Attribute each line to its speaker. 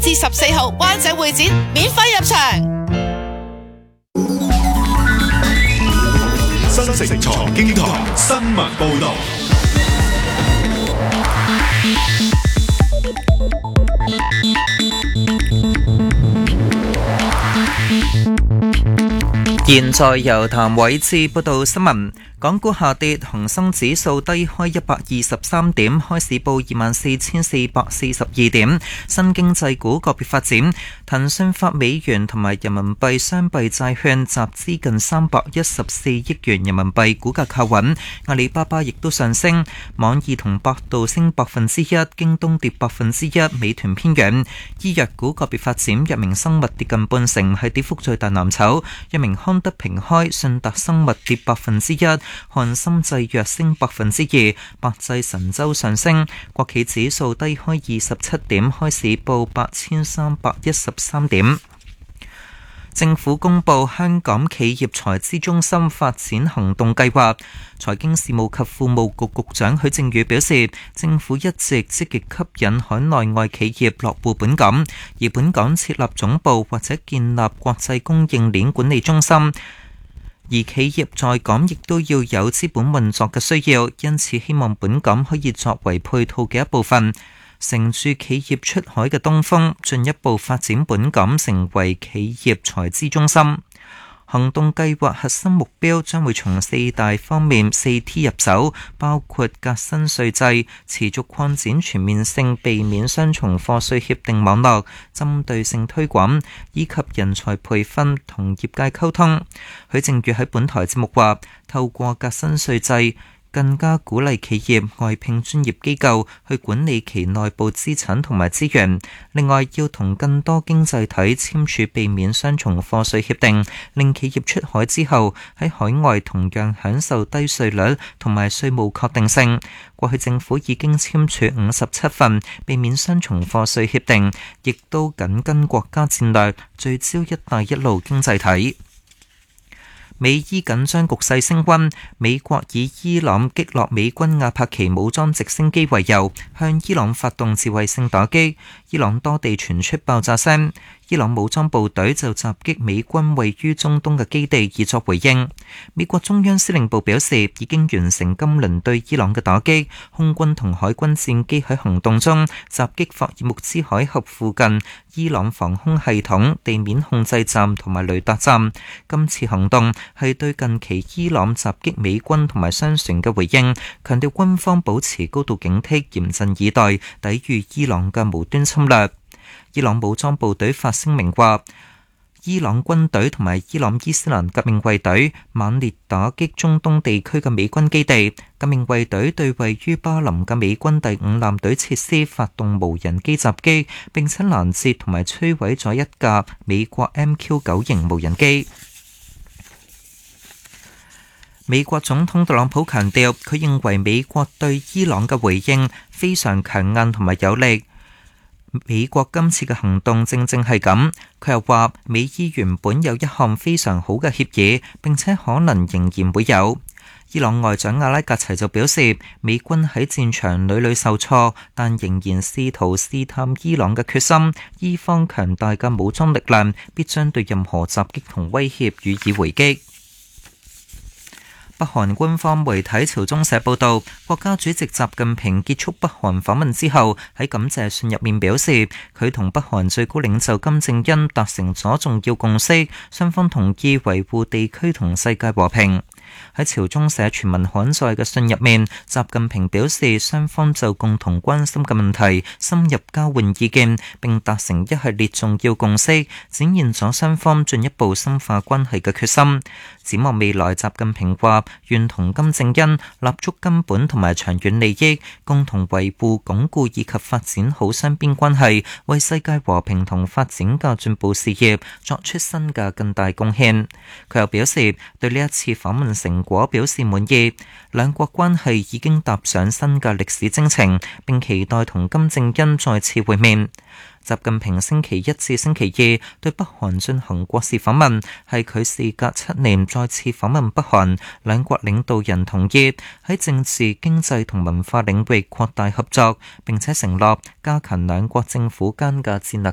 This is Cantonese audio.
Speaker 1: 至14號灣仔會展免費入場。
Speaker 2: 新城財經台新聞報道。
Speaker 3: 現在由譚偉智報道新聞。港股下跌，恒生指數低開123點，開市報24,442點。新經濟股個別發展，騰訊發美元同埋人民幣雙幣債券集資近314億元人民幣，股價靠穩。阿里巴巴亦都上升，網易同百度升1%，京東跌1%，美團偏軟。醫藥股個別發展，藥明生物跌近半成，係跌幅最大藍籌。藥明康德平開，信達生物跌1%。漢森製藥升2%，百濟神州上升。國企指數低開27點，開市報8313點。政府公布香港企業財資中心發展行動計劃。財經事務及庫務局局長許正宇表示，政府一直積極吸引海內外企業落戶本港，而本港設立總部或者建立國際供應鏈管理中心。而企業在港亦都要有資本運作嘅需要，因此希望本港可以作為配套嘅一部分，乘住企業出海嘅東風，進一步發展本港成為企業財資中心。行動計劃核心目標將會從4大方面4T 入手，包括革新稅制、持續擴展全面性避免雙重課稅協定網絡、針對性推廣，以及人才培訓同業界溝通。許正宇喺本台節目話，透過革新稅制，更加鼓勵企業外聘專業機構去管理其內部資產同埋資源。另外，要同更多經濟體簽署避免雙重課稅協定，令企業出海之後喺海外同樣享受低稅率同埋稅務確定性。過去政府已經簽署57份避免雙重課稅協定，亦都緊跟國家戰略，聚焦一帶一路經濟體。美伊緊張局勢升溫，美國以伊朗擊落美軍阿帕奇武裝直升機為由，向伊朗發動自衛性打擊。伊朗多地傳出爆炸聲，伊朗武裝部隊就襲擊美軍位於中東嘅基地以作回應。美國中央司令部表示，已經完成今輪對伊朗嘅打擊，空軍同海軍戰機喺行動中襲擊霍爾木茲海峽附近伊朗防空系統、地面控制站同埋雷達站。今次行動係對近期伊朗襲擊美軍同埋商船嘅回應，強調軍方保持高度警惕，嚴陣以待，抵禦伊朗嘅無端侵略。伊朗武裝部隊發聲明話，伊朗軍隊同埋伊朗伊斯蘭革命衛隊猛烈打擊中東地區嘅美軍基地。革命衛隊對位於巴林嘅美軍第5艦隊設施發動無人機襲擊，並且攔截同埋摧毀咗一架美國 MQ-9 型無人機。美國總統特朗普強調，佢認為美國對伊朗嘅回應非常強硬同埋有力。美國今次嘅行動正正係咁。佢又話，美伊原本有一項非常好嘅協議，並且可能仍然會有。伊朗外長阿拉格齊就表示，美軍喺戰場屢屢受挫，但仍然試圖試探伊朗嘅決心。伊方強大嘅武裝力量必將對任何襲擊同威脅予以回擊。北韓官方媒體朝中社報道，國家主席習近平結束北韓訪問之後，喺感謝信入面表示，佢同北韓最高領袖金正恩達成咗重要共識，雙方同意維護地區同世界和平。喺朝中社全文刊載嘅信入面，習近平表示，雙方就共同關心嘅問題深入交換意見，並達成一系列重要共識，展現咗雙方進一步深化關係嘅決心。展望未來，習近平話願同金正恩立足根本同埋長遠利益，共同維護、鞏固以及發展好雙邊關係，為世界和平同發展嘅進步事業作出新嘅更大貢獻。佢又表示，對呢一次訪問成果表示滿意，兩國關係已經踏上新嘅歷史征程，並期待同金正恩再次會面。習近平星期一至星期二對北韓進行國事訪問，係佢事隔7年再次訪問北韓。兩國領導人同意喺政治、經濟同文化領域擴大合作，並且承諾加強兩國政府間嘅戰略